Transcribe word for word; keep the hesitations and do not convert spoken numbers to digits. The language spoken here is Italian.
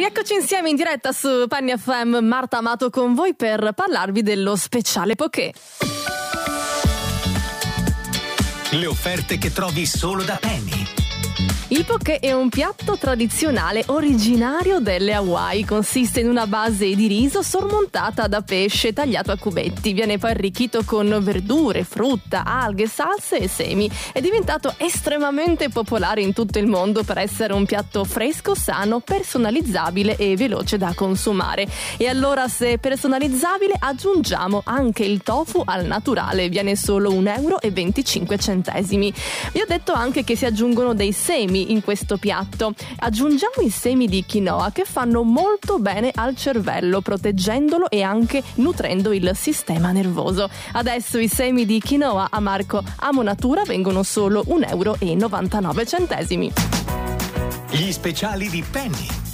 Rieccoci insieme in diretta su Penny F M, Marta Amato con voi per parlarvi dello speciale Poké. Le offerte che trovi solo da Penny. Il poké è un piatto tradizionale originario delle Hawaii. Consiste in una base di riso sormontata da pesce tagliato a cubetti. Viene poi arricchito con verdure, frutta, alghe, salse e semi. È diventato estremamente popolare in tutto il mondo per essere un piatto fresco, sano, personalizzabile e veloce da consumare. E allora, se personalizzabile, aggiungiamo anche il tofu al naturale. Viene solo un euro e venticinque centesimi. Vi ho detto anche che si aggiungono dei semi in questo piatto. Aggiungiamo i semi di quinoa che fanno molto bene al cervello, proteggendolo e anche nutrendo il sistema nervoso. Adesso i semi di quinoa a marco Amo Natura vengono solo un euro e novantanove centesimi. Gli speciali di Penny.